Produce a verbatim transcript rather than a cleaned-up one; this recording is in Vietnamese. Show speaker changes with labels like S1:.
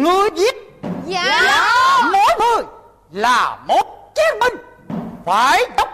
S1: người giết.
S2: Dạ.
S1: Mỗi người là một chiến binh, phải đóng